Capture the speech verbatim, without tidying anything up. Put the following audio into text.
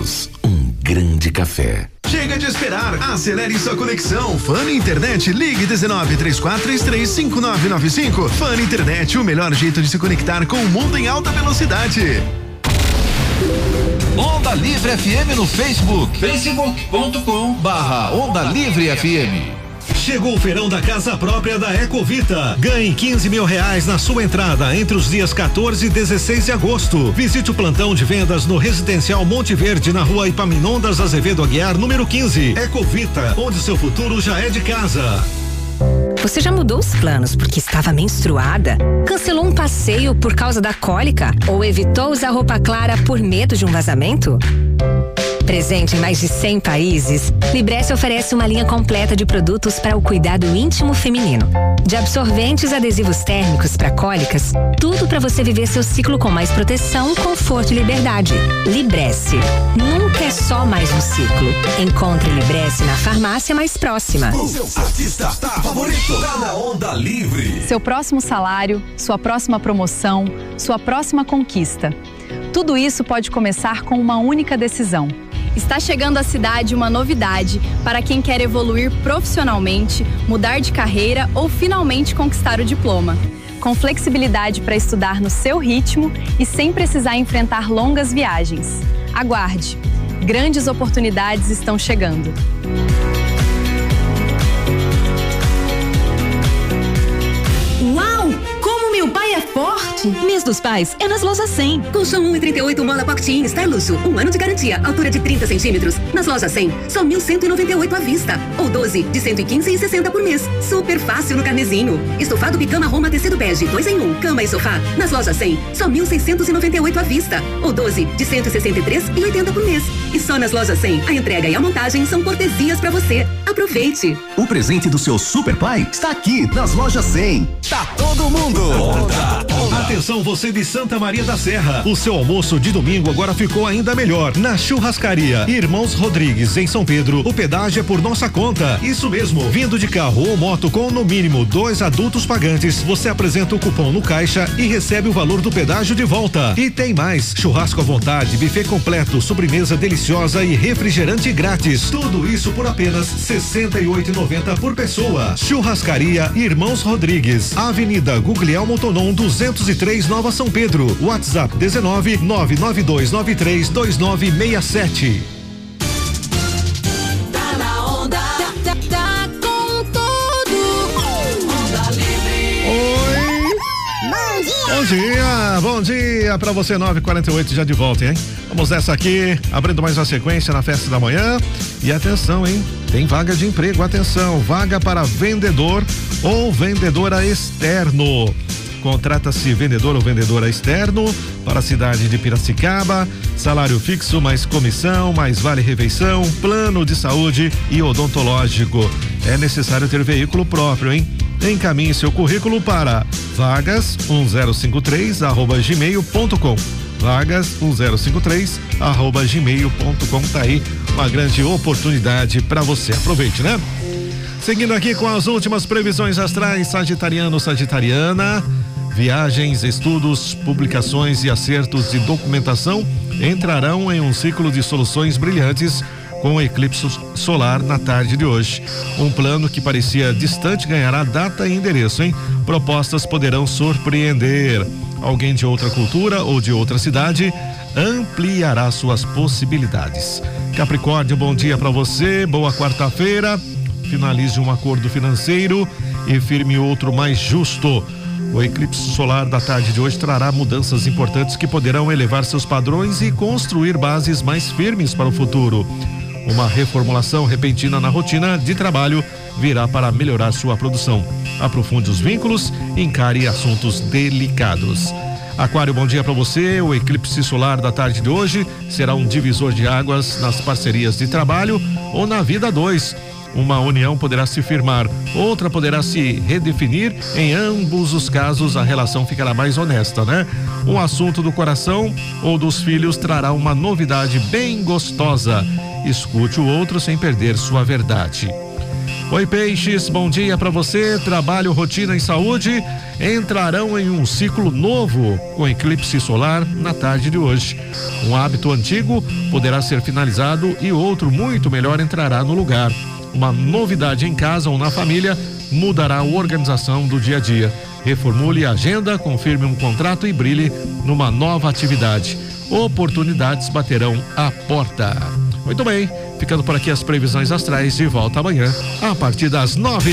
juntos, um grande café. Chega de esperar, acelere sua conexão. Fone Internet, ligue dezenove, três quatro três três, cinco nove nove cinco. Fone Internet, o melhor jeito de se conectar com o mundo em alta velocidade. Onda Livre F M no Facebook, facebook ponto com barra Onda Livre F M. Chegou o feirão da casa própria da Ecovita. Ganhe quinze mil reais na sua entrada entre os dias quatorze e dezesseis de agosto. Visite o plantão de vendas no Residencial Monte Verde, na rua Ipaminondas Azevedo Aguiar, número quinze. Ecovita, onde seu futuro já é de casa. Você já mudou os planos porque estava menstruada? Cancelou um passeio por causa da cólica? Ou evitou usar roupa clara por medo de um vazamento? Presente em mais de cem países, Libresse oferece uma linha completa de produtos para o cuidado íntimo feminino. De absorventes, adesivos térmicos para cólicas, tudo para você viver seu ciclo com mais proteção, conforto e liberdade. Libresse. Nunca é só mais um ciclo. Encontre Libresse na farmácia mais próxima. O seu artista tá favorito tá na Onda Livre. Seu próximo salário, sua próxima promoção, sua próxima conquista. Tudo isso pode começar com uma única decisão. Está chegando à cidade uma novidade para quem quer evoluir profissionalmente, mudar de carreira ou finalmente conquistar o diploma. Com flexibilidade para estudar no seu ritmo e sem precisar enfrentar longas viagens. Aguarde! Grandes oportunidades estão chegando. Uau! Como meu pai é forte! Mês dos Pais é nas Lojas cem. Colchão um e trinta e oito mola Pocket Star Luxo, um ano de garantia, altura de trinta centímetros. Nas Lojas cem, só mil cento e noventa e oito à vista. Ou doze de cento e quinze e sessenta por mês. Super fácil no carnezinho. Estofado Bicama Roma tecido bege, dois em um, cama e sofá. Nas Lojas cem, só mil seiscentos e noventa e oito à vista. Ou doze de cento e sessenta e três e oitenta por mês. E só nas Lojas cem, a entrega e a montagem são cortesias pra você. Aproveite! O presente do seu super pai está aqui nas Lojas cem. Tá todo mundo! Onda, onda. Atenção você de Santa Maria da Serra. O seu almoço de domingo agora ficou ainda melhor. Na Churrascaria Irmãos Rodrigues, em São Pedro, o pedágio é por nossa conta. Isso mesmo, vindo de carro ou moto com no mínimo dois adultos pagantes, você apresenta o cupom no caixa e recebe o valor do pedágio de volta. E tem mais, churrasco à vontade, buffet completo, sobremesa deliciosa e refrigerante grátis. Tudo isso por apenas sessenta e oito reais e noventa centavos por pessoa. Churrascaria Irmãos Rodrigues, Avenida Guglielmo Tonon duzentos e três, Nova São Pedro. WhatsApp dezenove, nove nove dois nove três, dois nove seis sete. Tá na onda, tá, tá, tá com tudo. Onda Livre. Oi. Bom dia. Bom dia, bom dia pra você, nove e quarenta e oito, já de volta, hein? Vamos nessa aqui, abrindo mais uma sequência na festa da manhã. E atenção, hein? Tem vaga de emprego, atenção, vaga para vendedor ou vendedora externo. Contrata-se vendedor ou vendedora externo para a cidade de Piracicaba, salário fixo, mais comissão, mais vale-refeição, plano de saúde e odontológico. É necessário ter veículo próprio, hein? Encaminhe seu currículo para vagas um zero cinco três arroba gmail ponto com. vagas um zero cinco três arroba gmail ponto com. Tá aí uma grande oportunidade para você. Aproveite, né? Seguindo aqui com as últimas previsões astrais, Sagitariano, Sagitariana, viagens, estudos, publicações e acertos de documentação entrarão em um ciclo de soluções brilhantes com o eclipse solar na tarde de hoje. Um plano que parecia distante ganhará data e endereço, hein? Propostas poderão surpreender. Alguém de outra cultura ou de outra cidade ampliará suas possibilidades. Capricórnio, bom dia para você, boa quarta-feira. Finalize um acordo financeiro e firme outro mais justo. O eclipse solar da tarde de hoje trará mudanças importantes que poderão elevar seus padrões e construir bases mais firmes para o futuro. Uma reformulação repentina na rotina de trabalho virá para melhorar sua produção. Aprofunde os vínculos e encare assuntos delicados. Aquário, bom dia para você. O eclipse solar da tarde de hoje será um divisor de águas nas parcerias de trabalho ou na vida a dois. Uma união poderá se firmar, outra poderá se redefinir. Em ambos os casos, a relação ficará mais honesta, né? Um assunto do coração ou dos filhos trará uma novidade bem gostosa. Escute o outro sem perder sua verdade. Oi, Peixes, bom dia para você. Trabalho, rotina e saúde entrarão em um ciclo novo com eclipse solar na tarde de hoje. Um hábito antigo poderá ser finalizado e outro muito melhor entrará no lugar. Uma novidade em casa ou na família mudará a organização do dia a dia. Reformule a agenda, confirme um contrato e brilhe numa nova atividade. Oportunidades baterão à porta. Muito bem, ficando por aqui as previsões astrais, de volta amanhã a partir das nove.